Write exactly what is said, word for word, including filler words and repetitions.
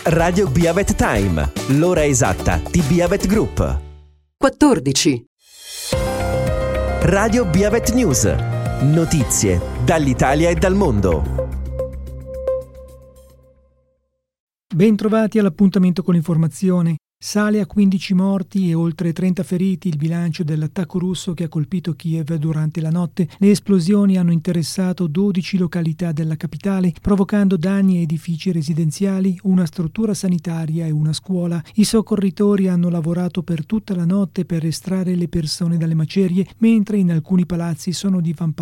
Radio Biavet Time, l'ora esatta di Biavet Group. quattordici. Radio Biavet News, notizie dall'Italia e dal mondo. Bentrovati all'appuntamento con l'informazione. Sale a quindici morti e oltre trenta feriti il bilancio dell'attacco russo che ha colpito Kiev durante la notte. Le esplosioni hanno interessato dodici località della capitale, provocando danni a edifici residenziali, una struttura sanitaria e una scuola. I soccorritori hanno lavorato per tutta la notte per estrarre le persone dalle macerie, mentre in alcuni palazzi sono divampate